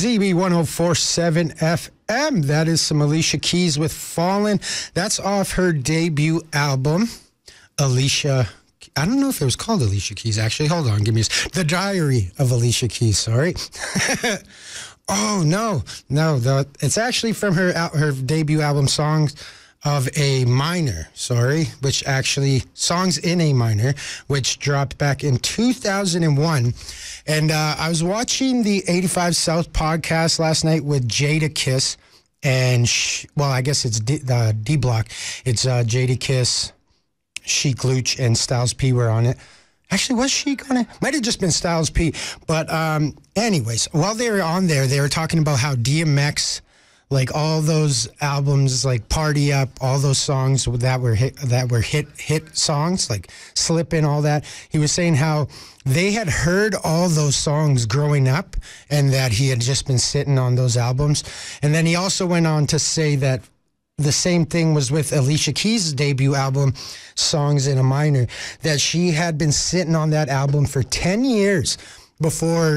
ZB 1047 FM. That is some Alicia Keys with Fallen. That's off her debut album, Alicia. I don't know if it was called Alicia Keys, actually. Hold on, give me The Diary of Alicia Keys, sorry. Oh, no, it's actually from her debut album, Songs of a Minor, which actually, Songs in a Minor, which dropped back in 2001. And I was watching the 85 South podcast last night with Jadakiss, and, I guess it's D-Block. It's Jadakiss, Chic Luch, and Styles P were on it. Actually, was Chic on it? Might have just been Styles P. But anyways, while they were on there, they were talking about how DMX, like all those albums, like Party Up, all those songs that were hit songs, like Slippin', all that. He was saying how they had heard all those songs growing up and that he had just been sitting on those albums. And then he also went on to say that the same thing was with Alicia Keys' debut album, Songs in a Minor, that she had been sitting on that album for 10 years before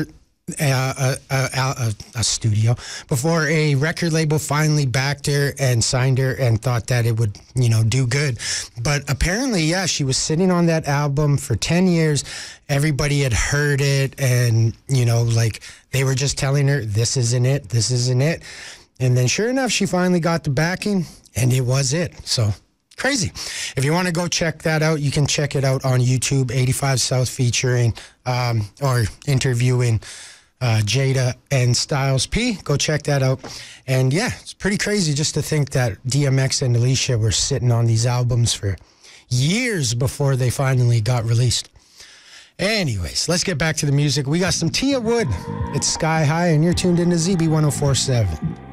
a studio, before a record label finally backed her and signed her and thought that it would, do good. But apparently, yeah, she was sitting on that album for 10 years. Everybody had heard it and, like they were just telling her, this isn't it. And then sure enough, she finally got the backing, and it was it. So, crazy. If you want to go check that out, you can check it out on YouTube, 85 South featuring or interviewing Jada and Styles P. Go check that out. And yeah, it's pretty crazy just to think that DMX and Alicia were sitting on these albums for years before they finally got released. Anyways, let's get back to the music. We got some Tia Wood. It's Sky High, and you're tuned into ZB 1047.